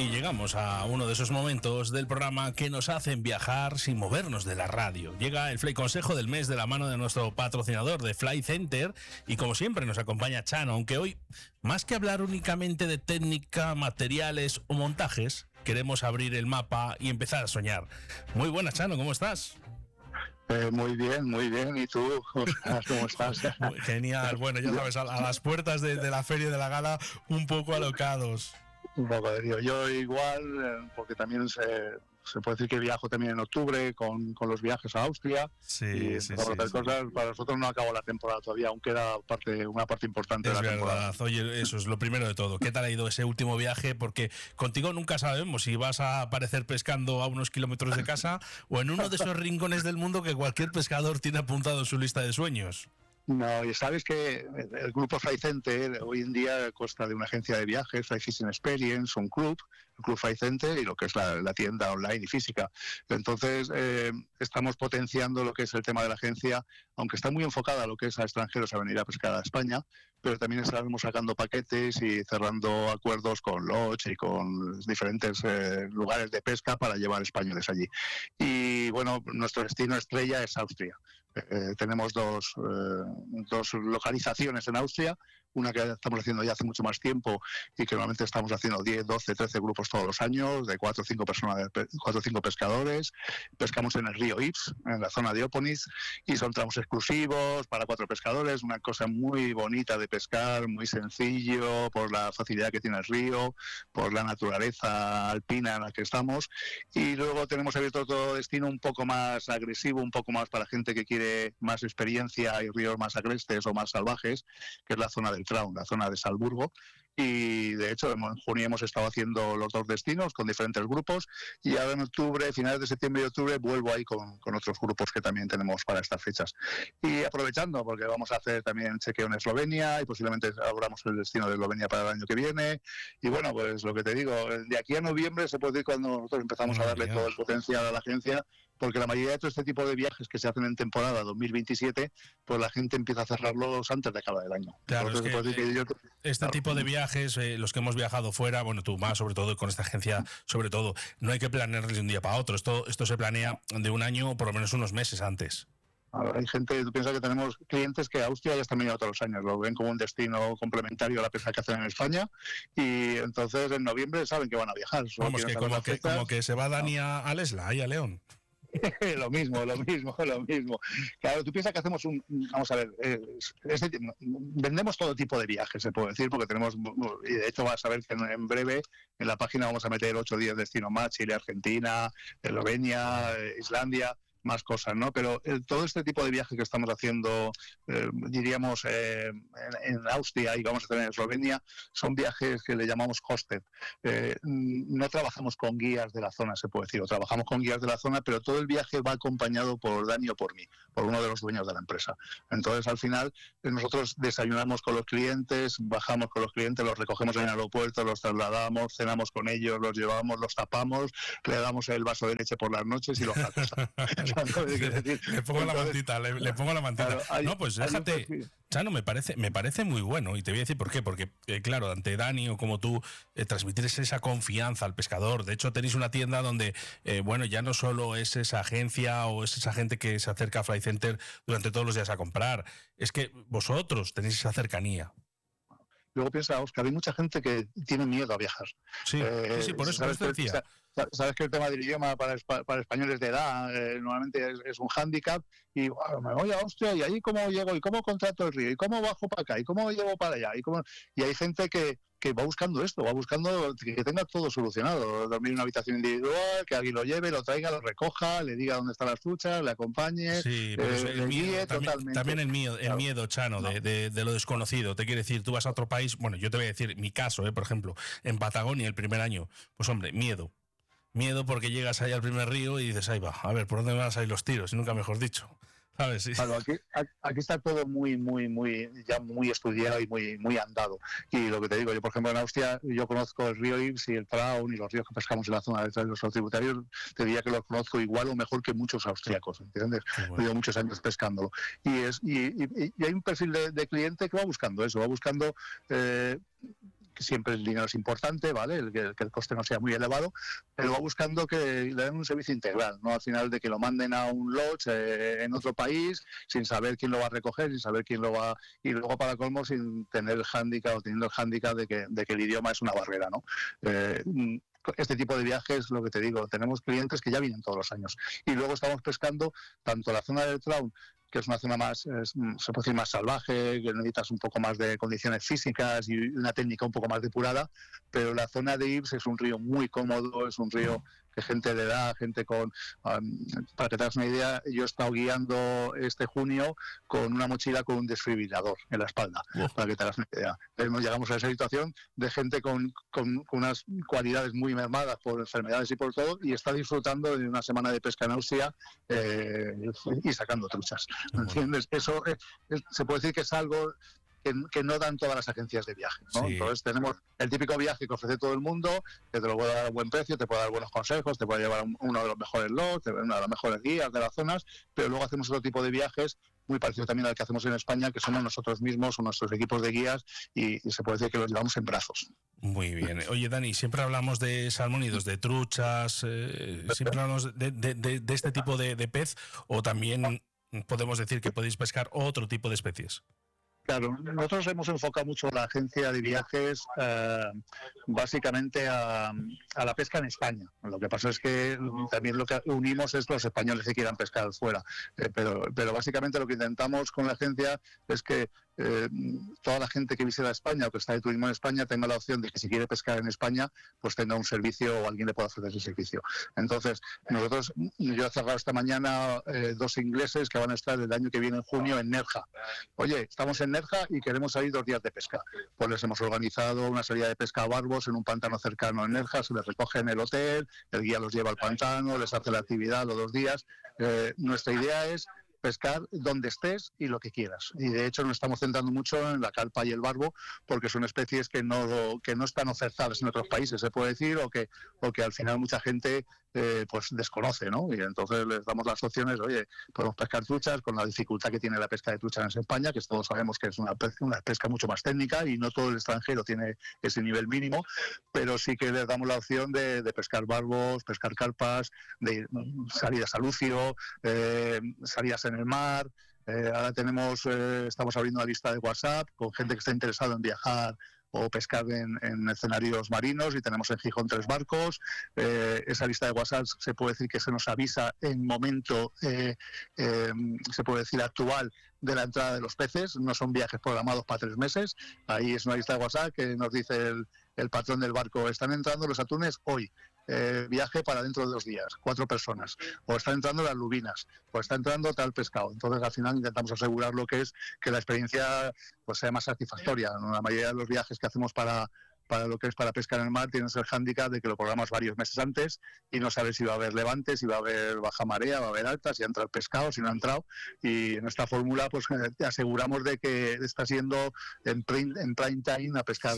Y llegamos a uno de esos momentos del programa que nos hacen viajar sin movernos de la radio. Llega el Fly Consejo del mes de la mano de nuestro patrocinador de Fly Center y como siempre nos acompaña Chano, aunque hoy, más que hablar únicamente de técnica, materiales o montajes, queremos abrir el mapa y empezar a soñar. Muy buenas, Chano, ¿cómo estás? Muy bien. ¿Y tú? ¿Cómo estás? Genial. Bueno, ya sabes, a las puertas de la feria de la gala, un poco alocados. Un poco de lío. Yo igual, porque también se puede decir que viajo también en octubre con los viajes a Austria. Sí. Cosas. Para nosotros no acabó la temporada todavía, aún queda una parte importante de la temporada. Es verdad. Oye, eso es lo primero de todo. ¿Qué tal ha ido ese último viaje? Porque contigo nunca sabemos si vas a aparecer pescando a unos kilómetros de casa o en uno de esos rincones del mundo que cualquier pescador tiene apuntado en su lista de sueños. No, y sabes que el grupo Fly Center hoy en día consta de una agencia de viajes, Fly Fishing Experience, un club, el Club Fly Center y lo que es la tienda online y física. Entonces, estamos potenciando lo que es el tema de la agencia, aunque está muy enfocada a lo que es a extranjeros a venir a pescar a España, pero también estamos sacando paquetes y cerrando acuerdos con Lodge y con diferentes lugares de pesca para llevar españoles allí. Y bueno, nuestro destino estrella es Austria. Tenemos dos localizaciones en Austria, una que estamos haciendo ya hace mucho más tiempo y que normalmente estamos haciendo 10, 12, 13 grupos todos los años, de 4 o 5 personas, 4 o 5 pescadores. Pescamos en el río Ips, en la zona de Oponis, y son tramos exclusivos para 4 pescadores, una cosa muy bonita de pescar, muy sencillo, por la facilidad que tiene el río, por la naturaleza alpina en la que estamos. Y luego tenemos abierto otro destino un poco más agresivo, un poco más para gente que quiere más experiencia y ríos más agrestes o más salvajes, que es la zona del Traun, la zona de Salzburgo. Y de hecho en junio hemos estado haciendo los 2 destinos con diferentes grupos y ahora en octubre, finales de septiembre y octubre, vuelvo ahí con otros grupos que también tenemos para estas fechas. Y aprovechando, porque vamos a hacer también chequeo en Eslovenia y posiblemente abramos el destino de Eslovenia para el año que viene. Y bueno, pues lo que te digo, de aquí a noviembre se puede decir cuando nosotros empezamos a darle todo el potencial a la agencia, porque la mayoría de todo este tipo de viajes que se hacen en temporada 2027, pues la gente empieza a cerrarlos antes de acabar el año. Claro, este tipo de viajes, los que hemos viajado fuera, bueno, tú más sobre todo, con esta agencia sobre todo, no hay que planearles de un día para otro, esto se planea de un año o por lo menos unos meses antes. Ahora, hay gente, tú piensas que tenemos clientes que a Austria ya están viniendo todos los años, lo ven como un destino complementario a la pesca que hacen en España y entonces en noviembre saben que van a viajar. Vamos, que como que se va Dani a Lesla, ahí a León. Lo mismo. Claro, tú piensas que hacemos vamos a ver, vendemos todo tipo de viajes, se puede decir, porque tenemos, y de hecho vas a ver que en breve en la página vamos a meter 8 o 10 destinos más, Chile, Argentina, Eslovenia, Islandia, más cosas, ¿no? Pero todo este tipo de viajes que estamos haciendo, diríamos, en Austria y vamos a hacer en Eslovenia, son viajes que le llamamos hosted. No trabajamos con guías de la zona, se puede decir, o trabajamos con guías de la zona, pero todo el viaje va acompañado por Dani o por mí, por uno de los dueños de la empresa. Entonces, al final, nosotros desayunamos con los clientes, bajamos con los clientes, los recogemos en el aeropuerto, los trasladamos, cenamos con ellos, los llevamos, los tapamos, le damos el vaso de leche por las noches y los sacamos. Le pongo la mantita, le pongo la mantita. Claro, no, pues déjate, Chano, me parece muy bueno y te voy a decir por qué, porque claro, ante Dani o como tú, transmitir esa confianza al pescador. De hecho, tenéis una tienda donde, bueno, ya no solo es esa agencia o es esa gente que se acerca a Fly Center durante todos los días a comprar, es que vosotros tenéis esa cercanía. Luego piensa, Óscar, hay mucha gente que tiene miedo a viajar. Sí, por eso te decía. Sabes que el tema del idioma para españoles de edad normalmente es un hándicap y bueno, me voy a Austria y ahí cómo llego y cómo contrato el río y cómo bajo para acá y cómo llevo para allá y hay gente que va buscando esto, va buscando que tenga todo solucionado, dormir en una habitación individual, que alguien lo lleve, lo traiga, lo recoja, le diga dónde están las truchas, le acompañe, sí, le guíe totalmente. También el miedo, Chano, de lo desconocido. Te quiere decir, tú vas a otro país, bueno, yo te voy a decir mi caso, por ejemplo, en Patagonia el primer año, pues hombre, miedo porque llegas ahí al primer río y dices, ahí va, a ver, ¿por dónde van a salir los tiros? Y nunca mejor dicho. ¿Sabes? Sí. Claro, aquí está todo muy estudiado y muy andado. Y lo que te digo, yo por ejemplo en Austria, yo conozco el río Ips y el Traun y los ríos que pescamos en la zona de los tributarios, te diría que los conozco igual o mejor que muchos austriacos, ¿entiendes? Bueno. Llevo muchos años pescándolo. Y hay un perfil de cliente que va buscando eso, va buscando que siempre el dinero es importante, ¿vale? Que el coste no sea muy elevado, pero va buscando que le den un servicio integral, ¿no? Al final de que lo manden a un lodge en otro país, sin saber quién lo va a recoger, sin saber quién lo va... Y luego, para colmo, sin tener el hándicap o teniendo el hándicap de que el idioma es una barrera, ¿no? Este tipo de viajes, lo que te digo, tenemos clientes que ya vienen todos los años. Y luego estamos pescando tanto la zona del Traun, que es una zona más, se puede decir, más salvaje, que necesitas un poco más de condiciones físicas y una técnica un poco más depurada, pero la zona de Ibs es un río muy cómodo, es un río que gente de edad, gente con... para que te hagas una idea, yo he estado guiando este junio con una mochila con un desfibrilador en la espalda, para que te hagas una idea. Llegamos a esa situación de gente con unas cualidades muy mermadas por enfermedades y por todo, y está disfrutando de una semana de pesca en Austria y sacando truchas. ¿Entiendes? Eso se puede decir que es algo que no dan todas las agencias de viaje, ¿no? Sí. Entonces tenemos el típico viaje que ofrece todo el mundo, que te lo puede dar a buen precio, te puede dar buenos consejos, te puede llevar uno de los mejores lots, una de las mejores guías de las zonas, pero luego hacemos otro tipo de viajes muy parecido también al que hacemos en España, que somos nosotros mismos o nuestros equipos de guías, y se puede decir que los llevamos en brazos. Muy bien. Oye, Dani, siempre hablamos de salmónidos, de truchas, siempre hablamos de este tipo de pez, o también podemos decir que podéis pescar otro tipo de especies. Claro, nosotros hemos enfocado mucho la agencia de viajes básicamente a la pesca en España. Lo que pasa es que también lo que unimos es los españoles que quieran pescar fuera. Pero básicamente lo que intentamos con la agencia es que toda la gente que visita España o que está de turismo en España tenga la opción de que si quiere pescar en España, pues tenga un servicio o alguien le pueda ofrecer ese servicio. Entonces, yo he cerrado esta mañana 2 ingleses que van a estar el año que viene en junio en Nerja. Oye, estamos en Nerja y queremos salir 2 días de pesca. Pues les hemos organizado una salida de pesca a barbos en un pantano cercano en Nerja, se les recoge en el hotel, el guía los lleva al pantano, les hace la actividad los 2 días. Nuestra idea es pescar donde estés y lo que quieras. Y de hecho nos estamos centrando mucho en la carpa y el barbo, porque son especies que no están ofertadas en otros países, se puede decir, o que al final mucha gente pues desconoce, ¿no? Y entonces les damos las opciones, oye, podemos pescar truchas con la dificultad que tiene la pesca de truchas en España, que todos sabemos que es una pesca mucho más técnica y no todo el extranjero tiene ese nivel mínimo, pero sí que les damos la opción de pescar barbos, pescar carpas, de salidas a lucio, salidas en el mar. Ahora estamos abriendo una lista de WhatsApp con gente que está interesada en viajar o pescar en escenarios marinos, y tenemos en Gijón 3 barcos. Esa lista de WhatsApp se puede decir que se nos avisa en momento, se puede decir actual, de la entrada de los peces. No son viajes programados para 3 meses. Ahí es una lista de WhatsApp que nos dice el patrón del barco: están entrando los atunes hoy, viaje para dentro de 2 días, 4 personas, o están entrando las lubinas, o está entrando tal pescado. Entonces al final intentamos asegurar lo que es que la experiencia pues sea más satisfactoria, ¿no? La mayoría de los viajes que hacemos para lo que es para pescar en el mar tienes el hándicap de que lo programas varios meses antes y no sabes si va a haber levante, si va a haber baja marea, va a haber alta, si ha entrado el pescado, si no ha entrado. Y en esta fórmula pues te aseguramos de que está siendo en prime time a pescar.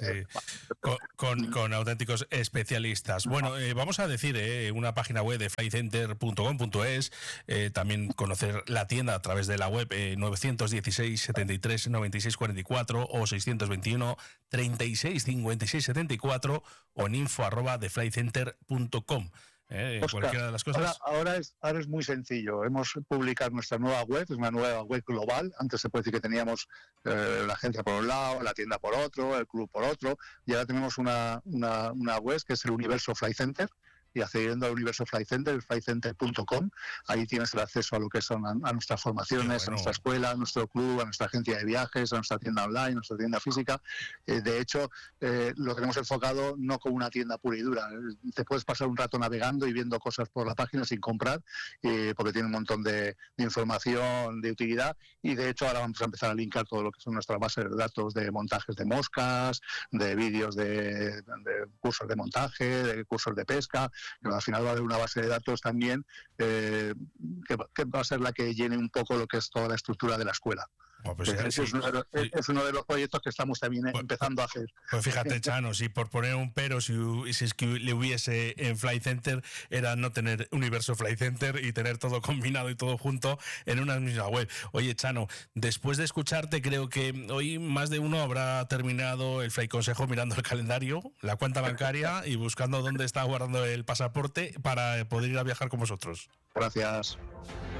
Con auténticos especialistas. Bueno, vamos a decir una página web de flycenter.com.es, también conocer la tienda a través de la web 916 73 96 44 o 621 36 56 74 o en info@theflycenter.com. Cualquiera de las cosas. Ahora es muy sencillo. Hemos publicado nuestra nueva web, es una nueva web global. Antes se puede decir que teníamos la agencia por un lado, la tienda por otro, el club por otro, y ahora tenemos una web que es el Universo Fly Center. Y accediendo al Universo Fly Center, flycenter.com, ahí tienes el acceso a lo que son a nuestras formaciones, a nuestra escuela, a nuestro club, a nuestra agencia de viajes, a nuestra tienda online, a nuestra tienda física. De hecho, lo tenemos enfocado no como una tienda pura y dura. Te puedes pasar un rato navegando y viendo cosas por la página sin comprar, porque tiene un montón de información de utilidad, y de hecho ahora vamos a empezar a linkar todo lo que son nuestras bases de datos de montajes de moscas, de vídeos de cursos de montaje, de cursos de pesca. Pero al final va a haber una base de datos también que va a ser la que llene un poco lo que es toda la estructura de la escuela. Pues es uno de los proyectos que estamos también empezando a hacer. Pues fíjate, Chano, si por poner un pero, si es que le hubiese en Flight Center, era no tener Universo Flight Center y tener todo combinado y todo junto en una misma web. Oye, Chano, después de escucharte, creo que hoy más de uno habrá terminado el Flight Consejo mirando el calendario, la cuenta bancaria y buscando dónde está guardando el pasaporte para poder ir a viajar con vosotros. Gracias.